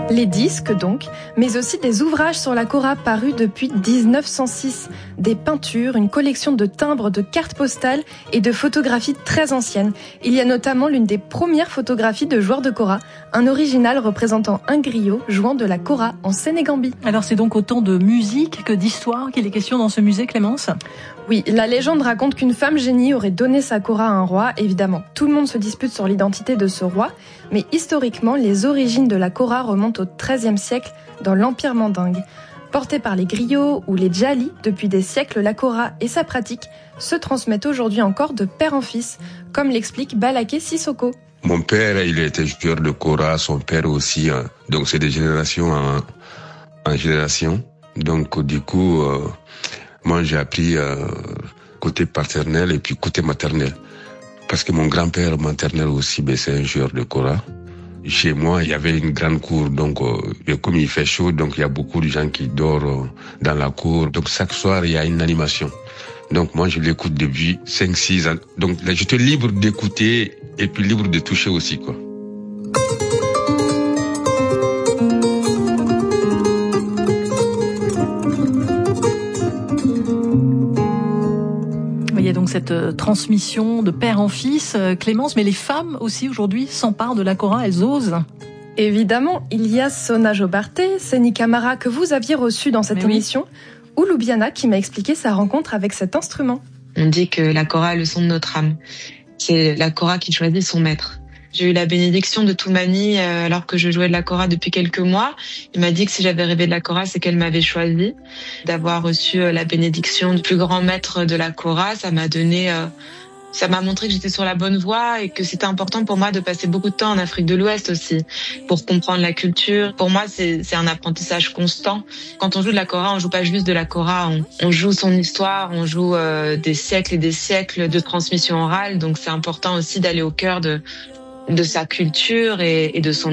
Les disques donc, mais aussi des ouvrages sur la kora parus depuis 1906, des peintures, une collection de timbres, de cartes postales et de photographies très anciennes. Il y a notamment l'une des premières photographies de joueurs de kora, un original représentant un griot jouant de la kora en Sénégambie. Alors c'est donc autant de musique que d'histoire qu'il est question dans ce musée, Clémence ? Oui, la légende raconte qu'une femme génie aurait donné sa kora à un roi. Évidemment, tout le monde se dispute sur l'identité de ce roi, mais historiquement, les origines de la kora remontent au XIIIe siècle dans l'Empire mandingue. Portée par les griots ou les djalis, depuis des siècles, la kora et sa pratique se transmettent aujourd'hui encore de père en fils, comme l'explique Balaké Sissoko. Mon père, il était joueur de kora, son père aussi, donc c'est de génération en génération. Donc du coup, moi j'ai appris côté paternel et puis côté maternel. Parce que mon grand-père maternel aussi, c'est un joueur de kora. Chez moi, il y avait une grande cour, donc comme il fait chaud, donc il y a beaucoup de gens qui dorment dans la cour. Donc chaque soir, il y a une animation. Donc moi, je l'écoute depuis 5-6 ans. Donc là, j'étais libre d'écouter et puis libre de toucher aussi, quoi. Il y a donc cette transmission de père en fils, Clémence, mais les femmes aussi aujourd'hui s'emparent de la kora, elles osent. Évidemment, il y a Sona Jobarté, Seni Camara que vous aviez reçu dans cette émission, ou Loubiana qui m'a expliqué sa rencontre avec cet instrument. On dit que la kora est le son de notre âme. C'est la kora qui choisit son maître. J'ai eu la bénédiction de Toumani alors que je jouais de la kora depuis quelques mois. Il m'a dit que si j'avais rêvé de la kora, c'est qu'elle m'avait choisi. D'avoir reçu la bénédiction du plus grand maître de la kora, ça m'a montré que j'étais sur la bonne voie et que c'était important pour moi de passer beaucoup de temps en Afrique de l'Ouest aussi pour comprendre la culture. Pour moi, c'est un apprentissage constant. Quand on joue de la kora, on joue pas juste de la kora, on joue son histoire, on joue des siècles et des siècles de transmission orale. Donc c'est important aussi d'aller au cœur de sa culture et de son